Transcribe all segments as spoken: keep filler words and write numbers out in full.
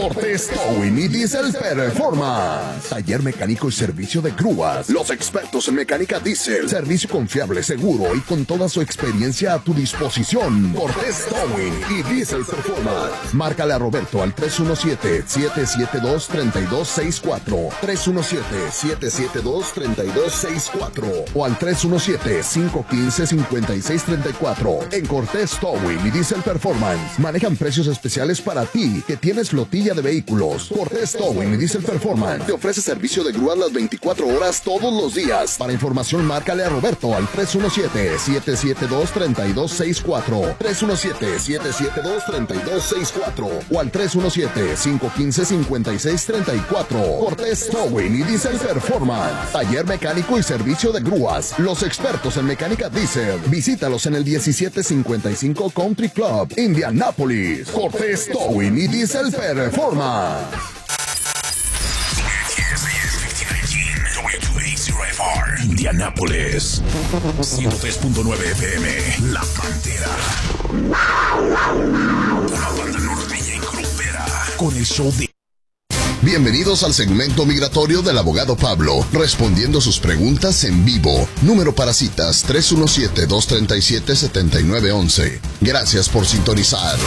Cortés Towing y Diesel Performance. Taller mecánico y servicio de grúas. Los expertos en mecánica diésel. Servicio confiable, seguro y con toda su experiencia a tu disposición. Cortés Towing y Diesel Performance. Márcale a Roberto al tres uno siete, siete siete dos, tres dos seis cuatro. tres uno siete, siete siete dos, tres dos seis cuatro. O al tres uno siete, cinco uno cinco, cinco seis tres cuatro. En Cortés Towing y Diesel Performance manejan precios especiales para ti que tienes flotilla de vehículos. Cortés Towing y Diesel Performance te ofrece servicio de grúa las veinticuatro horas todos los días. Para información, márcale a Roberto al tres uno siete, siete siete dos, tres dos seis cuatro. tres uno siete, siete siete dos, tres dos seis cuatro. O al tres uno siete, cinco uno cinco, cinco seis tres cuatro. Cortés Towing y Diesel Performance. Taller mecánico y servicio de grúas. Los expertos en mecánica diésel. Visítalos en el diecisiete cincuenta y cinco Country Club, Indianápolis. Cortés Towing y Diesel Performance. Indianápolis, ciento tres punto nueve F M, La Pantera. Una banda norteña y grupera con el show de... Bienvenidos al segmento migratorio del abogado Pablo, respondiendo sus preguntas en vivo. Número para citas tres uno siete, dos tres siete, siete nueve uno uno. Gracias por sintonizar.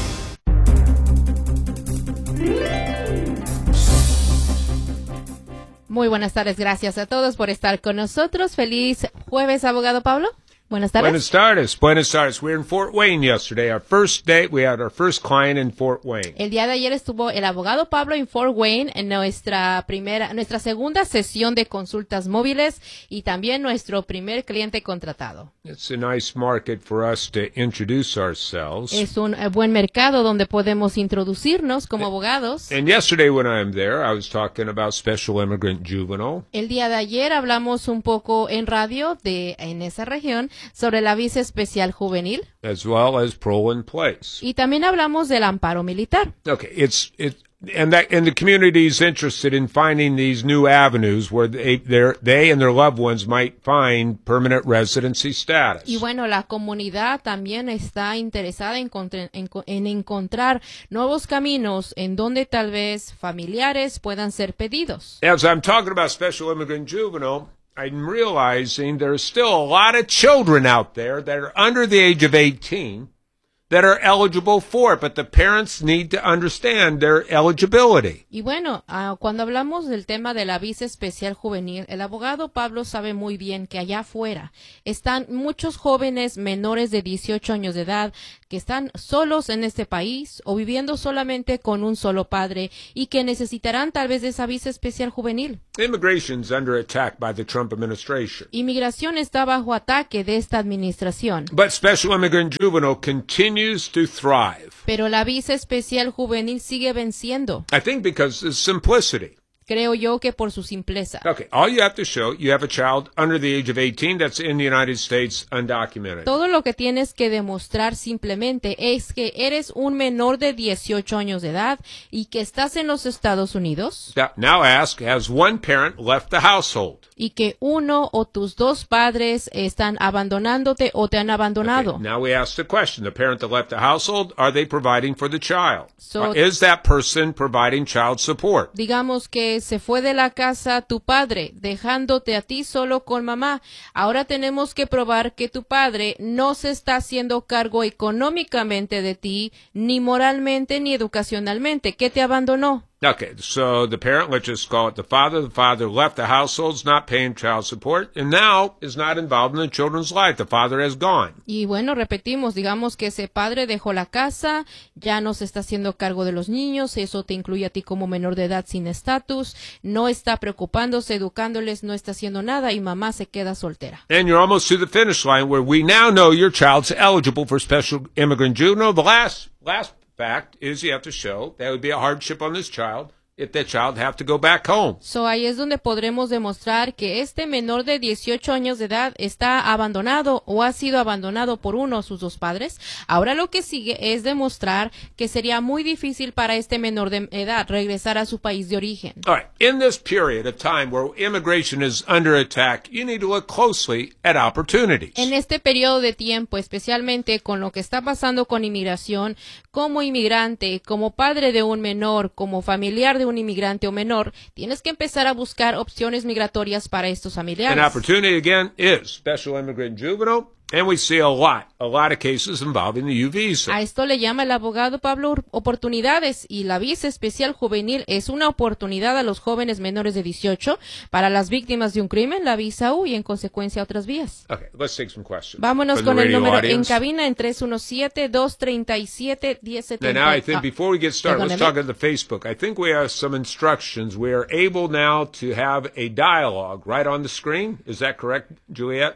Muy buenas tardes, gracias a todos por estar con nosotros. Feliz jueves, abogado Pablo. Buenas tardes. Buenas tardes. Buenas tardes. We were in Fort Wayne yesterday. Our first day, we had our first client in Fort Wayne. El día de ayer estuvo el abogado Pablo en Fort Wayne en nuestra primera, nuestra segunda sesión de consultas móviles y también nuestro primer cliente contratado. It's a nice market for us to introduce ourselves. Es un eh, buen mercado donde podemos introducirnos como abogados. And yesterday when I'm there, I was talking about special immigrant juvenile. El día de ayer hablamos un poco en radio de en esa región sobre la visa especial juvenil. As well as parole in place. Y también hablamos del amparo militar. Okay, it's it and that and the community is interested in finding these new avenues where they they and their loved ones might find permanent residency status. Y bueno, la comunidad también está interesada en, en, en encontrar nuevos caminos en donde tal vez familiares puedan ser pedidos. As I'm talking about special immigrant juvenile, I'm realizing there's still a lot of children out there that are under the age of eighteen that are eligible for it, but the parents need to understand their eligibility. Y bueno, uh, cuando hablamos del tema de la visa especial juvenil, el abogado Pablo sabe muy bien que allá afuera están muchos jóvenes menores de dieciocho años de edad que están solos en este país o viviendo solamente con un solo padre y que necesitarán tal vez de esa visa especial juvenil. Immigration's under attack by the Trump administration. Inmigración está bajo ataque de esta administración. But special immigrant juvenile continues to thrive. Pero la visa especial juvenil sigue venciendo. I think because of simplicity. Creo yo que por su simpleza. Okay, all you have to show, you have a child under the age of eighteen that's in the United States undocumented. Todo lo que tienes que demostrar simplemente es que eres un menor de dieciocho años de edad y que estás en los Estados Unidos. Now, now ask, has one parent left the household? Y que uno o tus dos padres están abandonándote o te han abandonado. Okay, now we ask the question, the parent that left the household, are they providing for the child? So, is that person providing child support? Digamos que se fue de la casa tu padre, dejándote a ti solo con mamá. Ahora tenemos que probar que tu padre no se está haciendo cargo económicamente de ti, ni moralmente, ni educacionalmente, que te abandonó. Okay, so the parent, let's just call it the father, the father left the household's not paying child support, and now is not involved in the children's life. The father has gone. Y bueno, repetimos, digamos que ese padre dejó la casa, ya no se está haciendo cargo de los niños, eso te incluye a ti como menor de edad sin estatus, no está preocupándose, educándoles, no está haciendo nada, y mamá se queda soltera. And you're almost to the finish line where we now know your child's eligible for special immigrant juvenile. The last, last fact is you have to show that would be a hardship on this child if that child have to go back home. So ahí es donde podremos demostrar que este menor de dieciocho años de edad está abandonado o ha sido abandonado por uno de sus dos padres. Ahora lo que sigue es demostrar que sería muy difícil para este menor de edad regresar a su país de origen. All right. In this period of time where immigration is under attack, you need to look closely at opportunities. En este periodo de tiempo, especialmente con lo que está pasando con inmigración, como inmigrante, como padre de un menor, como familiar de un inmigrante o menor, tienes que empezar a buscar opciones migratorias para estos familiares. An opportunity, again, is special immigrant juvenile. And we see a lot, a lot of cases involving the U visa. A esto le llama el abogado Pablo oportunidades, y la visa especial juvenil es una oportunidad a los jóvenes menores de dieciocho para las víctimas de un crimen, la visa U, y en consecuencia otras vías. Okay, let's take some questions. Vámonos from con the el radio número audience. en cabina en tres uno siete, dos tres siete, uno cero siete cero. And now I think before we get started, let's perdóneme. talk on the Facebook. I think we have some instructions. We are able now to have a dialogue right on the screen. Is that correct, Juliet?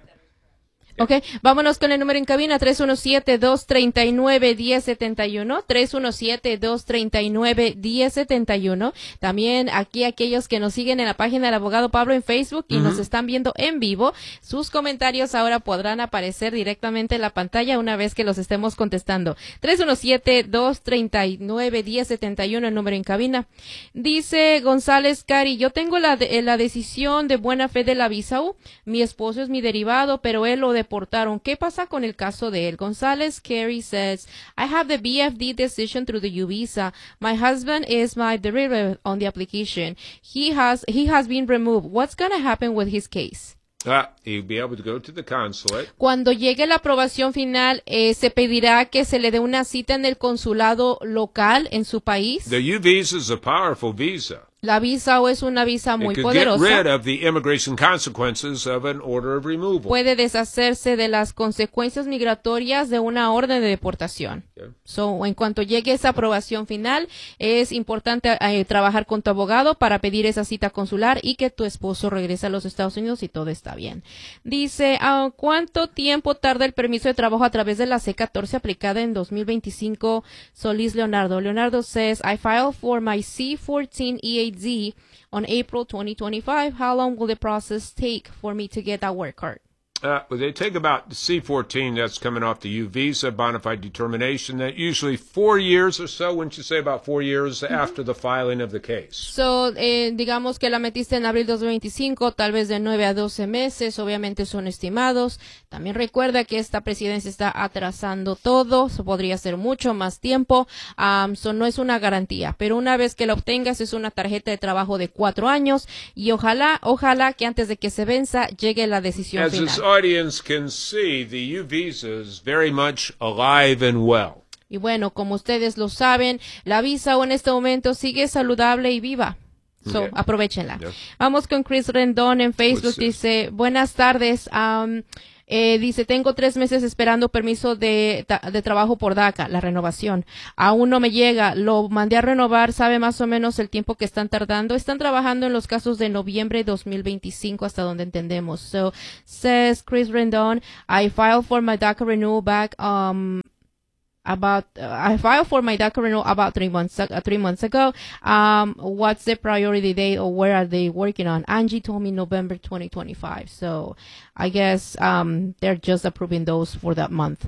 Ok, vámonos con el número en cabina, tres uno siete, dos tres nueve, uno cero siete uno, tres uno siete, dos tres nueve, uno cero siete uno. También aquí aquellos que nos siguen en la página del abogado Pablo en Facebook y uh-huh. nos están viendo en vivo, sus comentarios ahora podrán aparecer directamente en la pantalla una vez que los estemos contestando. tres uno siete, dos tres nueve, uno cero siete uno, el número en cabina. Dice González Cari, yo tengo la, de, la decisión de buena fe de la visa U, mi esposo es mi derivado, pero él lo deportaron. ¿Qué pasa con el caso de él? González Carey says, I have the B F D decision through the U visa. My husband is my derivative on the application. He has he has been removed. What's going to happen with his case? Uh, he'll be able to go to the consulate. Cuando llegue la aprobación final, eh, se pedirá que se le dé una cita en el consulado local en su país. The U visa is a powerful visa. La visa O es una visa muy It could poderosa. get rid of the immigration consequences of an order of removal. Puede deshacerse de las consecuencias migratorias de una orden de deportación. Yeah. So, en cuanto llegue esa aprobación final, es importante eh, trabajar con tu abogado para pedir esa cita consular y que tu esposo regrese a los Estados Unidos y todo está bien. Dice, uh, ¿cuánto tiempo tarda el permiso de trabajo a través de la C catorce aplicada en dos mil veinticinco? Solís Leonardo. Leonardo says, I filed for my C fourteen E A D on April twenty twenty-five. How long will the process take for me to get that work card? Uh, well, they take about the C fourteen that's coming off the U visa, bona fide determination, that usually four years or so, wouldn't you say about four years mm-hmm. after the filing of the case? So, eh, digamos que la metiste en abril dos mil veinticinco, tal vez de nueve a doce meses, obviamente son estimados. También recuerda que esta presidencia está atrasando todo, so podría ser mucho más tiempo, um, so no es una garantía, pero una vez que la obtengas es una tarjeta de trabajo de cuatro años y ojalá, ojalá que antes de que se venza llegue la decisión As final. This audience can see, the U visa is very much alive and well. Y bueno, como ustedes lo saben, la visa O en este momento sigue saludable y viva. So, okay. Aprovechenla. Yeah. Vamos con Chris Rendón en Facebook. Dice, buenas tardes. Um, Eh, dice, tengo tres meses esperando permiso de, de trabajo por DACA, la renovación. Aún no me llega. Lo mandé a renovar. ¿Sabe más o menos el tiempo que están tardando? Están trabajando en los casos de noviembre dos mil veinticinco hasta donde entendemos. So, says Chris Rendon, I filed for my DACA renewal back, um, about, uh, I filed for my DACA renewal about three months, uh, three months ago. Um, what's the priority date or where are they working on? Angie told me November twenty twenty-five. So I guess, um, they're just approving those for that month.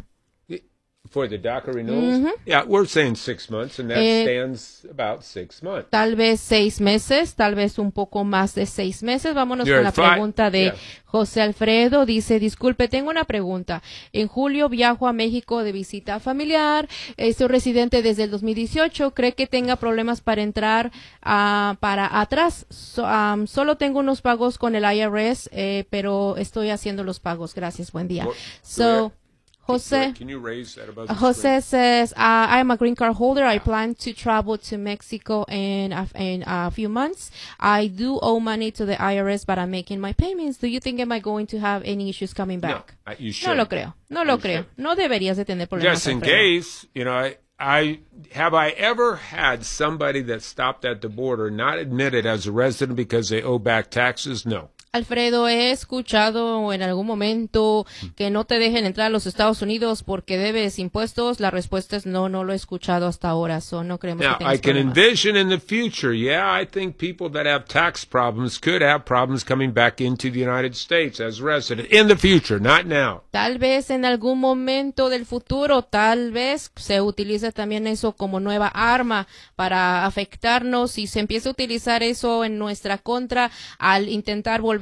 For the DACA renewals? Mm-hmm. Yeah, we're saying six months, and that eh, stands about six months. Tal vez seis meses, tal vez un poco más de seis meses. Vámonos You're con la five. pregunta de Yeah. José Alfredo. Dice, disculpe, tengo una pregunta. En julio viajo a México de visita familiar. Eh, soy residente desde el dos mil dieciocho. ¿Cree que tenga problemas para entrar uh, para atrás? So, um, solo tengo unos pagos con el I R S, eh, pero estoy haciendo los pagos. Gracias, buen día. What, So... Jose, can you raise that above the Jose screen? says, uh, I am a green card holder. I plan to travel to Mexico in a, in a few months. I do owe money to the I R S, but I'm making my payments. Do you think am I going to have any issues coming back? No, you no lo creo. No lo You creo. should. No deberías de tener problemas. Just in Alfredo. case, you know, I, I have I ever had somebody that stopped at the border not admitted as a resident because they owe back taxes? No. Alfredo, he escuchado en algún momento que no te dejen entrar a los Estados Unidos porque debes impuestos. La respuesta es no, no lo he escuchado hasta ahora. So no creemos Now, que I tengas can problemas. envision in the future, yeah, I think people that have tax problems could have problems coming back into the United States as resident in the future, not now. Tal vez en algún momento del futuro, tal vez se utilice también eso como nueva arma para afectarnos y se empieza a utilizar eso en nuestra contra al intentar volver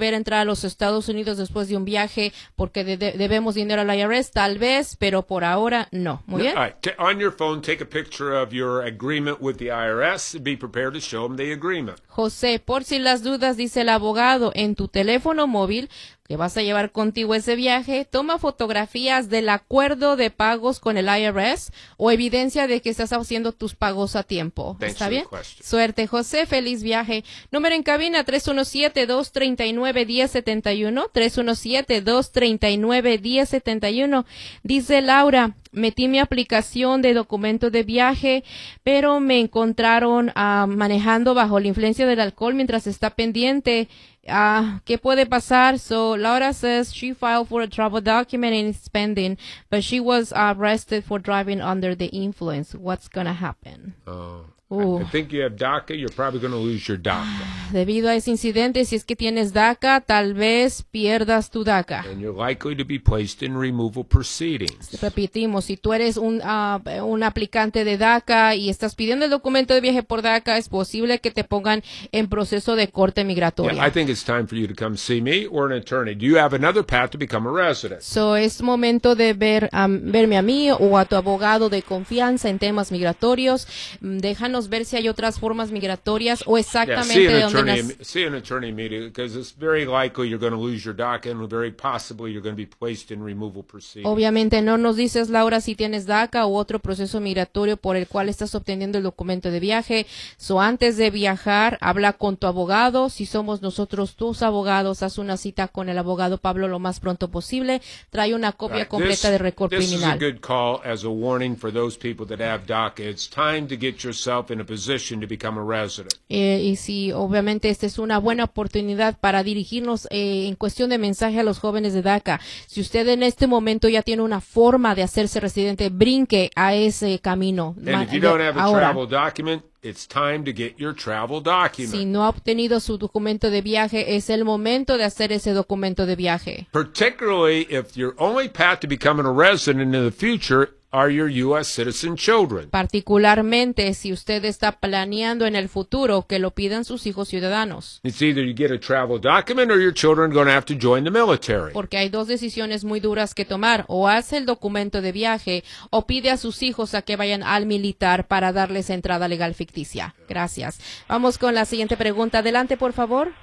volver a entrar a los Estados Unidos después de un viaje porque de- de- debemos dinero al I R S, tal vez, pero por ahora no. Muy bien. All right. T- on your phone, take a picture of your agreement with the I R S and be prepared to show them the agreement. José, por si las dudas, dice el abogado, en tu teléfono móvil que vas a llevar contigo ese viaje, toma fotografías del acuerdo de pagos con el I R S o evidencia de que estás haciendo tus pagos a tiempo. Thanks ¿Está for the bien? question. Suerte, José. Feliz viaje. Número en cabina tres uno siete, dos tres nueve, uno cero siete uno, tres uno siete, dos tres nueve, uno cero siete uno. Dice Laura, metí mi aplicación de documento de viaje, pero me encontraron ah, manejando bajo la influencia del alcohol mientras está pendiente. Ah, ¿qué puede pasar? So Laura says she filed for a travel document and it's pending, but she was arrested for driving under the influence. What's gonna happen? Oh. Ooh. I think you have DACA. You're probably going to lose your DACA. Debido a ese incidente, si es que tienes DACA, tal vez pierdas tu DACA. And you're likely to be placed in removal proceedings. Repetimos, si tú eres un, ah, un aplicante de DACA y estás pidiendo el documento de viaje por DACA, es posible que te pongan en proceso de corte migratoria. Yeah, I think it's time for you to come see me or an attorney. Do you have another path to become a resident? So, es momento de ver, um, verme a mí o a tu abogado de confianza en temas migratorios. Mm, Déjanos ver si hay otras formas migratorias o Yeah, exactamente see an de dónde attorney. nas- See an attorney immediately because it's very likely you're going to lose your DACA and very possibly you're going to be placed in removal proceedings. Obviamente no nos dices, Laura, si tienes DACA u otro proceso migratorio por el cual estás obteniendo el documento de viaje. So, antes de viajar, habla con tu abogado. Si somos nosotros tus abogados, haz una cita con el abogado Pablo lo más pronto posible. Trae una copia Right. completa This- de récord This is a criminal. good call as a warning for those people that have DACA. It's time to get yourself in a position to become a resident. Eh, y si obviamente esta es una buena oportunidad para dirigirnos eh, en cuestión de mensaje a los jóvenes de DACA. Si usted en este momento ya tiene una forma de hacerse residente, brinque a ese camino. Ma- And if you de- don't have a ahora, travel document, it's time to get your travel document. si no ha obtenido su documento de viaje, es el momento de hacer ese documento de viaje. Particularly if your only path to becoming a resident in the future are your U S citizen children. Particularmente si usted está planeando en el futuro que lo pidan sus hijos ciudadanos. It's either you get a travel document or your children are going to have to join the military. Porque hay dos decisiones muy duras que tomar. O hace el documento de viaje o pide a sus hijos a que vayan al militar para darles entrada legal ficticia. Gracias. Vamos con la siguiente pregunta. Adelante, por favor.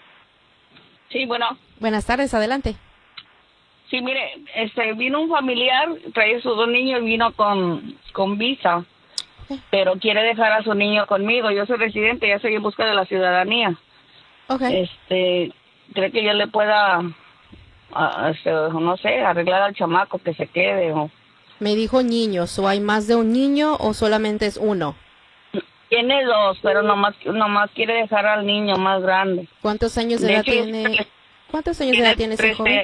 Sí, bueno, Buenas tardes, adelante. sí, mire, este, vino un familiar, trae sus dos niños y vino con, con visa, pero quiere dejar a su niño conmigo. Yo soy residente, ya estoy en busca de la ciudadanía. Okay. Este, ¿cree que yo le pueda, a- este, no sé, arreglar al chamaco que se quede? O... Me dijo niños. ¿O hay más de un niño o solamente es uno? Tiene dos, pero nomás, nomás quiere dejar al niño más grande. ¿Cuántos años de De edad hecho, tiene? ¿Cuántos años de edad tiene ese joven?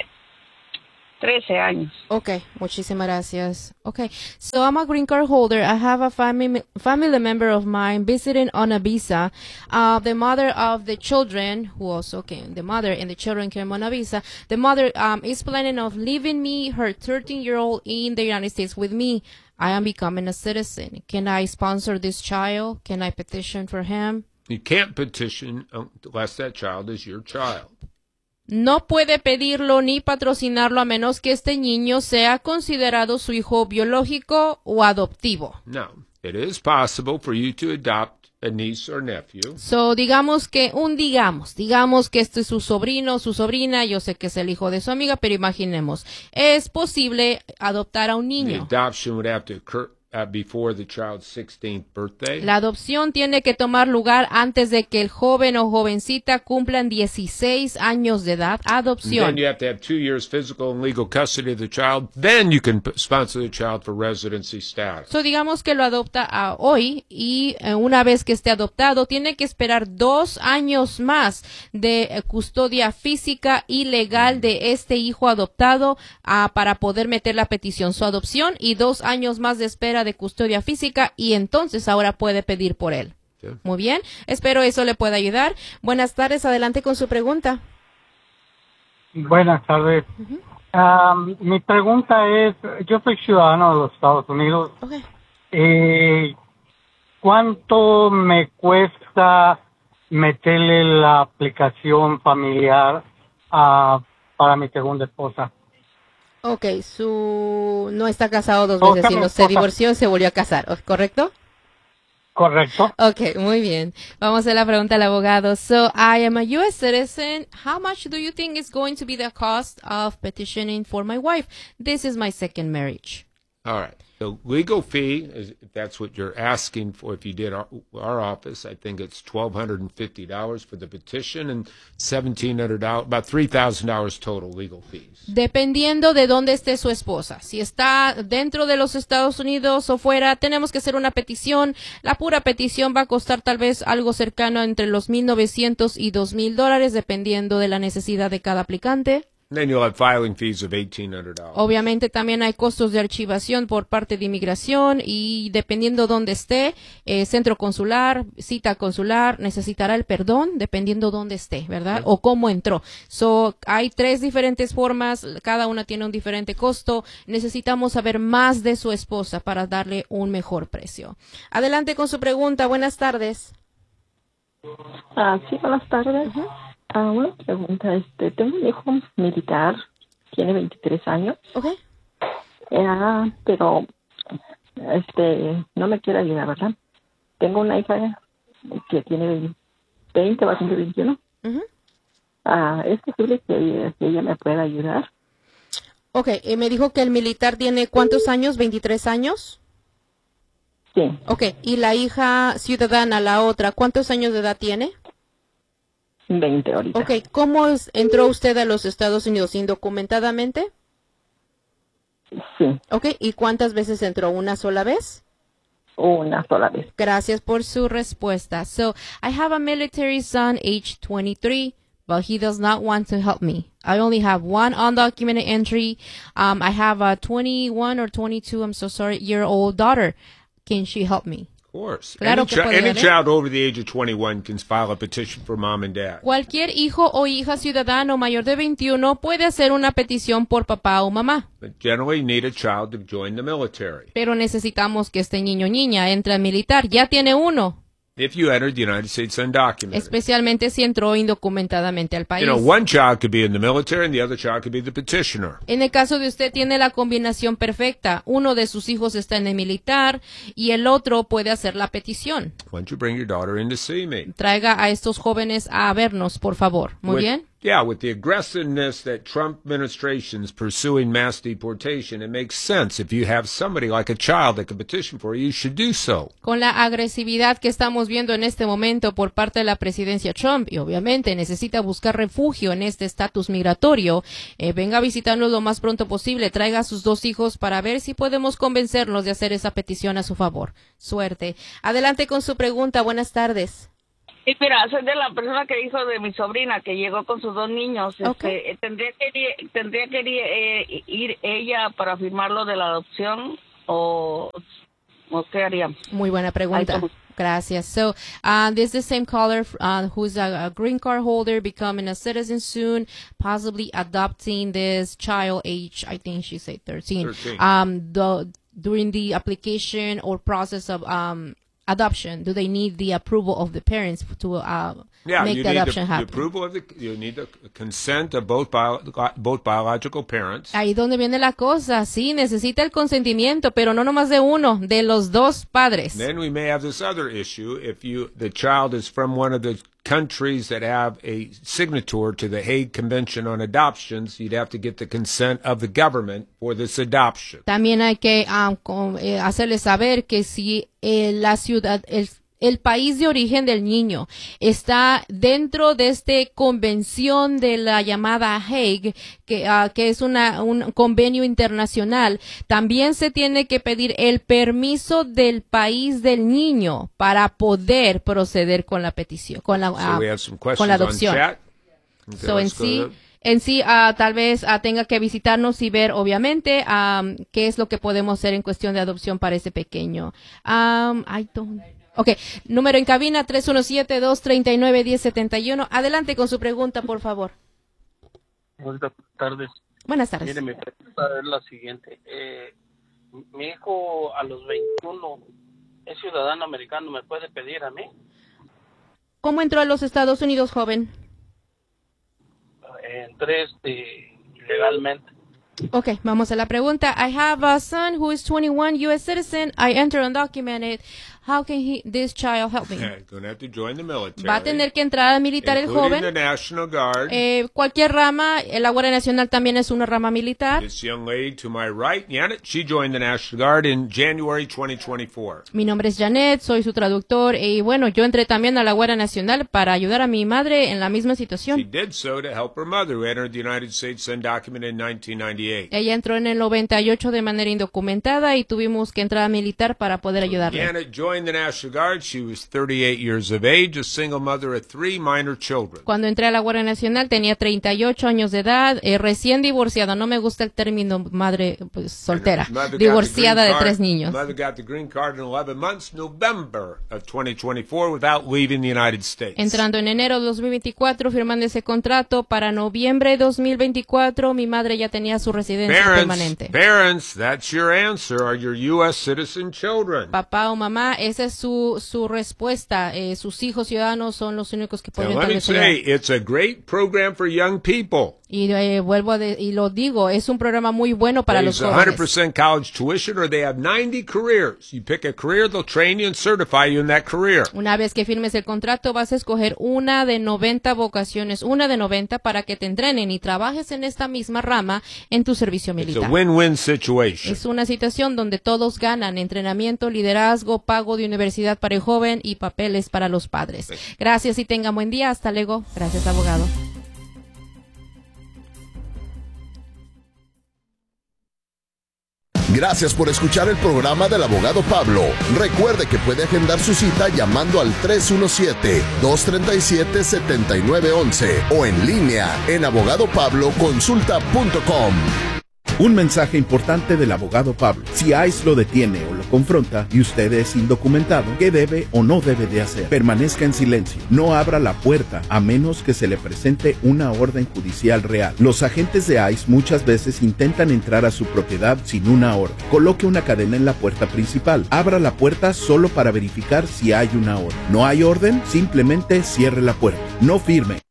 trece años. Okay, muchísimas gracias. Okay, so I'm a green card holder. I have a family family member of mine visiting on a visa. Uh, the mother of the children, who also came, the mother and the children came on a visa. The mother um, is planning of leaving me, her thirteen-year-old, in the United States with me. I am becoming a citizen. Can I sponsor this child? Can I petition for him? You can't petition unless that child is your child. No puede pedirlo ni patrocinarlo a menos que este niño sea considerado su hijo biológico o adoptivo. No, it is possible for you to adopt a niece or nephew. So, digamos que, un digamos, digamos que este es su sobrino, su sobrina, yo sé que es el hijo de su amiga, pero imaginemos, es posible adoptar a un The niño. adoption would have to occur uh, before the child's sixteenth birthday. La adopción tiene que tomar lugar antes de que el joven o jovencita cumplan dieciséis años de edad. And Adopción. then you have to have two years physical and legal custody of the child. Then you can p- sponsor the child for residency status. So, digamos que lo adopta a hoy y eh, una vez que esté adoptado tiene que esperar dos años más de eh, custodia física y legal de este hijo adoptado ah, para poder meter la petición su adopción y dos años más de espera de custodia física y entonces ahora puede pedir por él. Sí. Muy bien, espero eso le pueda ayudar. Buenas tardes, adelante con su pregunta. Buenas tardes. Am, mi pregunta es, yo soy ciudadano de los Estados Unidos. Okay. Eh, ¿Cuánto me cuesta meterle la aplicación familiar uh, para mi segunda esposa. Ok, su no está casado dos Oh, veces, sino se esposa. divorció y se volvió a casar, ¿correcto? Correcto. Ok, muy bien. Vamos a hacer la pregunta al abogado. So, I am a U S citizen. How much do you think is going to be the cost of petitioning for my wife? This is my second marriage. All right. The legal fee, is, if that's what you're asking for, if you did our, our office, I think it's twelve hundred fifty dollars for the petition and seventeen hundred dollars, about three thousand dollars total legal fees. Dependiendo de dónde esté su esposa. Si está dentro de los Estados Unidos o fuera, tenemos que hacer una petición. La pura petición va a costar tal vez algo cercano entre los mil novecientos y dos mil dólares, dependiendo de la necesidad de cada aplicante. Then you'll have filing fees of eighteen hundred dollars. Obviamente también hay costos de archivación por parte de inmigración y dependiendo dónde esté, eh, centro consular, cita consular, necesitará el perdón dependiendo dónde esté, ¿verdad? O cómo entró. So, hay tres diferentes formas, cada una tiene un diferente costo. Necesitamos saber más de su esposa para darle un mejor precio. Adelante con su pregunta. Buenas tardes. Ah, sí, buenas tardes. Ah, una pregunta, este, tengo un hijo militar, tiene veintitrés años. Okay. Eh, pero, este, no me quiere ayudar, ¿verdad? Tengo una hija que tiene veinte, va a cumplir veintiuno. Uh-huh. Ah, ¿es posible que, que ella me pueda ayudar? Ok, eh, me dijo que el militar tiene ¿cuántos años? ¿veintitrés años? Sí. Ok, y la hija ciudadana, la otra, ¿cuántos años de edad tiene? veinte ahorita. Ok, ¿cómo es- entró usted a los Estados Unidos? ¿Indocumentadamente? Sí, Ok, ¿y cuántas veces entró? ¿Una sola vez? una sola vez. Gracias por su respuesta. So, I have a military son, age twenty-three, but he does not want to help me. I only have one undocumented entry. Um, I have a twenty-one or twenty-two, I'm so sorry, year old daughter. Can she help me? Of course. Claro any, que chi- puede, any ¿eh? child over the age of twenty-one can file a petition for mom and dad. Cualquier hijo o hija ciudadano mayor de veintiuno puede hacer una petición por papá o mamá, But generally you need a child to join the military. pero necesitamos que este niño o niña entre al militar. Ya tiene uno, If you entered the United States undocumented. especialmente si entró indocumentadamente al país. You know, one child could be in the military and the other child could be the petitioner. En el caso de usted tiene la combinación perfecta. Uno de sus hijos está en el militar y el otro puede hacer la petición. Why don't you bring your daughter in to see me? Traiga a estos jóvenes a vernos, por favor. Muy With- bien. Yeah, with the aggressiveness that Trump administration's pursuing mass deportation, it makes sense. If you have somebody like a child that can petition for you, you should do so. Con la agresividad que estamos viendo en este momento por parte de la presidencia Trump, y obviamente necesita buscar refugio en este estatus migratorio, eh, venga a visitarnos lo más pronto posible, traiga a sus dos hijos para ver si podemos convencerlos de hacer esa petición a su favor. Suerte. Adelante con su pregunta. Buenas tardes. Sí, mira, soy de la persona que dijo de mi sobrina que llegó con sus dos niños. Ok. Este, tendría que ir, tendría que ir, eh, ir ella para firmar lo de la adopción o, o qué haría. Muy buena pregunta. Ahí está. Gracias. So, uh, this is the same caller uh, who's a, a green card holder, becoming a citizen soon, possibly adopting this child age, I think she said thirteen. thirteen. Um, the, during the application or process of um, adoption, do they need the approval of the parents to uh, Yeah, make you the need adoption the, the happen? approval of the, you need the consent of both bio, both biological parents. Ahí donde viene la cosa, sí, necesita el consentimiento, pero no nomás de uno, de los dos padres. Then we may have this other issue if you the child is from one of the countries that have a signature to the Hague Convention on Adoptions, you'd have to get the consent of the government for this adoption. También hay que um, con- eh, hacerles saber que si eh, la ciudad, el, el país de origen del niño está dentro de este convención de la llamada Hague, que, ah, que es una, un convenio internacional, también se tiene que pedir el permiso del país del niño para poder proceder con la petición, con la, So ah, we have some con questions la on adopción. chat. Okay, So, en let's go sí, to- en sí ah, tal vez ah, tenga que visitarnos y ver, obviamente, am, qué es lo que podemos hacer en cuestión de adopción para ese pequeño. Um, I don't... Ok, número en cabina tres uno siete, dos tres nueve, uno cero siete uno. Adelante con su pregunta, por favor. Buenas tardes. Buenas tardes. Mire, mi pregunta es la siguiente. Eh, mi hijo a los veintiuno es ciudadano americano, ¿me puede pedir a mí? ¿Cómo entró a los Estados Unidos, joven? entré este, legalmente. Okay, vamos a la pregunta. I have a son who is twenty-one, U S citizen. I enter undocumented. How can he, this child help me? Gonna have to join the military, Va a tener que entrar al militar el joven. The National Guard. Eh, cualquier rama, la Guardia Nacional también es una rama militar. This young lady to my right, Janet, she joined the National Guard in January twenty twenty-four. Mi nombre es Janet, soy su traductor y bueno, yo entré también a la Guardia Nacional para ayudar a mi madre en la misma situación. She did so to help her mother, who entered the United States undocumented in nineteen ninety-eight. Ella entró en el noventa y ocho de manera indocumentada y tuvimos que entrar a militar para poder ayudarle. Janet joined the National Guard. She was thirty-eight years of age, a single mother of three minor children. Cuando entré a la Guardia Nacional tenía treinta y ocho años de edad, eh, recién divorciada. No me gusta el término madre pues, soltera, divorciada de tres niños. Mother got the green card in eleven months, November of twenty twenty-four, without leaving the United States. Entrando en enero de dos mil veinticuatro, firmando ese contrato para noviembre de dos mil veinticuatro, mi madre ya tenía su residencia Parents, permanente. Parents, that's your answer. Are your U S citizen children? Papá o mamá, esa es su su respuesta. Eh, sus hijos ciudadanos son los únicos que pueden Now, let me say, it's a great program for young people. Y eh, vuelvo a de, y lo digo, es un programa muy bueno para los one hundred percent college tuition, or they have ninety careers. You pick a career, they'll train you and certify you in that career. Una vez que firmes el contrato, vas a escoger una de noventa vocaciones, una de noventa para que te entrenen y trabajes en esta misma rama en tu servicio militar. It's a win-win situation. Es una situación donde todos ganan: entrenamiento, liderazgo, pago de universidad para el joven y papeles para los padres. Gracias y tengan buen día. Hasta luego. Gracias, abogado. Gracias por escuchar el programa del abogado Pablo. Recuerde que puede agendar su cita llamando al tres uno siete, dos tres siete, siete nueve uno uno o en línea en abogado pablo consulta punto com. Un mensaje importante del abogado Pablo. Si ICE lo detiene o lo confronta y usted es indocumentado, ¿qué debe o no debe de hacer? Permanezca en silencio. No abra la puerta a menos que se le presente una orden judicial real. Los agentes de ICE muchas veces intentan entrar a su propiedad sin una orden. Coloque una cadena en la puerta principal. Abra la puerta solo para verificar si hay una orden. ¿No hay orden? Simplemente cierre la puerta. No firme.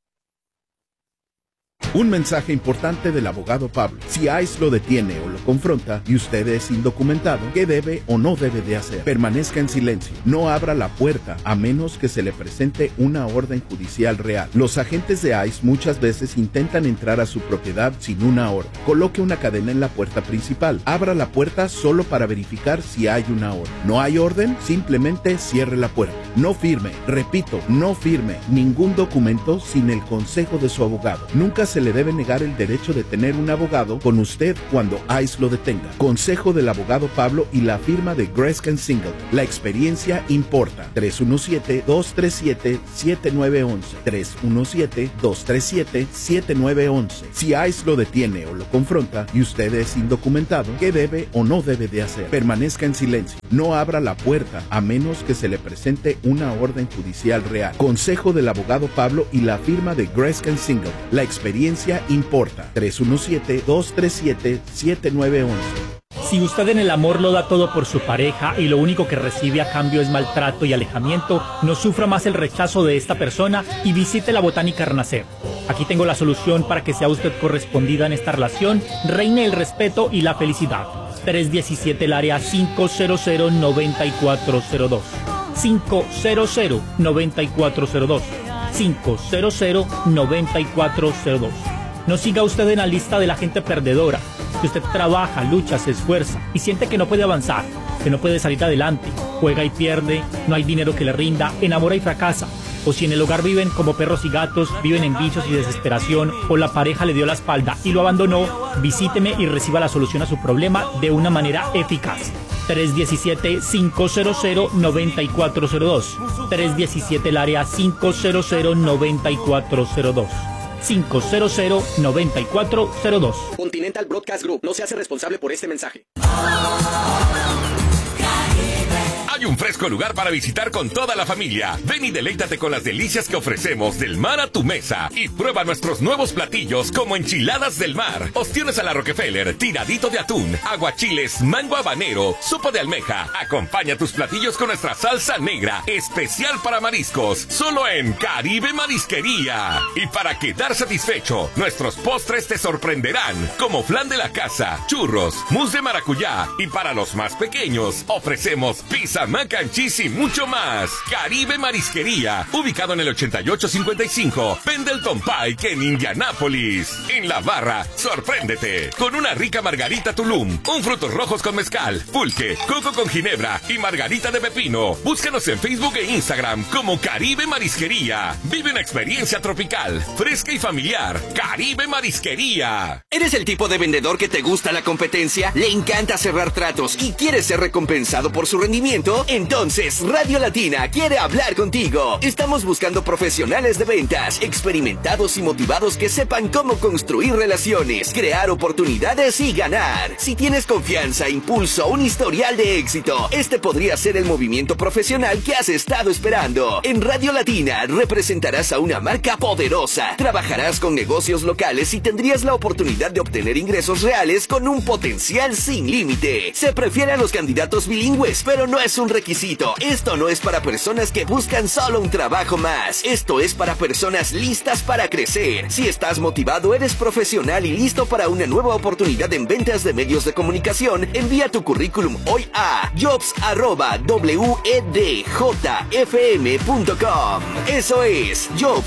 Un mensaje importante del abogado Pablo. Si ICE lo detiene o lo confronta y usted es indocumentado, ¿qué debe o no debe de hacer? Permanezca en silencio. No abra la puerta a menos que se le presente una orden judicial real. Los agentes de ICE muchas veces intentan entrar a su propiedad sin una orden. Coloque una cadena en la puerta principal. Abra la puerta solo para verificar si hay una orden. ¿No hay orden? Simplemente cierre la puerta. No firme. Repito, no firme ningún documento sin el consejo de su abogado. Nunca se le debe negar el derecho de tener un abogado con usted cuando ICE lo detenga. Consejo del abogado Pablo y la firma de Greskin Single. La experiencia importa. tres uno siete, dos tres siete, siete nueve uno uno. tres uno siete, dos tres siete, siete nueve uno uno. Si ICE lo detiene o lo confronta y usted es indocumentado, ¿qué debe o no debe de hacer? Permanezca en silencio. No abra la puerta a menos que se le presente una orden judicial real. Consejo del abogado Pablo y la firma de Greskin Single. La experiencia importa. tres uno siete, dos tres siete, siete nueve uno uno. Si usted en el amor lo da todo por su pareja y lo único que recibe a cambio es maltrato y alejamiento, no sufra más el rechazo de esta persona y visite la Botánica Renacer. Aquí tengo la solución para que sea usted correspondida en esta relación, reine el respeto y la felicidad. tres diecisiete el área cinco cero cero, nueve cuatro cero dos. cinco cero cero, nueve cuatro cero dos. cinco cero cero, nueve cuatro cero dos. No siga usted en la lista de la gente perdedora. Si usted trabaja, lucha, se esfuerza y siente que no puede avanzar, que no puede salir adelante, juega y pierde, no hay dinero que le rinda, enamora y fracasa, o si en el hogar viven como perros y gatos, viven en vicios y desesperación, o la pareja le dio la espalda y lo abandonó, visíteme y reciba la solución a su problema de una manera eficaz. tres diecisiete, cinco cero cero, nueve cuatro cero dos. tres diecisiete el área cinco cero cero, nueve cuatro cero dos. cinco cero cero, nueve cuatro cero dos. Continental Broadcast Group no se hace responsable por este mensaje. hay un fresco lugar para visitar con toda la familia. Ven y deleítate con las delicias que ofrecemos del mar a tu mesa. Y prueba nuestros nuevos platillos como enchiladas del mar, ostiones a la Rockefeller, tiradito de atún, aguachiles, mango habanero, sopa de almeja. Acompaña tus platillos con nuestra salsa negra, especial para mariscos, solo en Caribe Marisquería. Y para quedar satisfecho, nuestros postres te sorprenderán, como flan de la casa, churros, mousse de maracuyá. Y para los más pequeños, ofrecemos pizza, mac and cheese y mucho más. Caribe Marisquería, ubicado en el ochenta y ocho cincuenta y cinco Pendleton Pike en Indianápolis. En la barra, sorpréndete con una rica margarita Tulum, un frutos rojos con mezcal, pulque, coco con ginebra y margarita de pepino. Búscanos en Facebook e Instagram como Caribe Marisquería. Vive una experiencia tropical, fresca y familiar. Caribe Marisquería. ¿Eres el tipo de vendedor que te gusta la competencia? ¿Le encanta cerrar tratos y quieres ser recompensado por su rendimiento? Entonces Radio Latina quiere hablar contigo. Estamos buscando profesionales de ventas, experimentados y motivados que sepan cómo construir relaciones, crear oportunidades y ganar. Si tienes confianza, impulso, un historial de éxito, este podría ser el movimiento profesional que has estado esperando. En Radio Latina representarás a una marca poderosa, trabajarás con negocios locales y tendrías la oportunidad de obtener ingresos reales con un potencial sin límite. Se prefiere a los candidatos bilingües, pero no es un requisito. Esto no es para personas que buscan solo un trabajo más. Esto es para personas listas para crecer. Si estás motivado, eres profesional y listo para una nueva oportunidad en ventas de medios de comunicación, envía tu currículum hoy a jobs arroba w e d j f m punto com. Eso es jobs